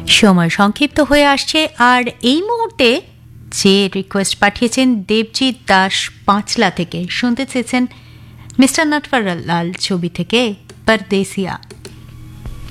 সময় সংক্ষিপ্ত হয়ে আসছে, আর এই মুহূর্তে যে রিকোয়েস্ট পাঠিয়েছেন দেবজিৎ দাস পাঁচলা থেকে, শুনতে চেয়েছেন মিস্টার নটওয়ারলাল ছবি থেকে পরদেসিয়া।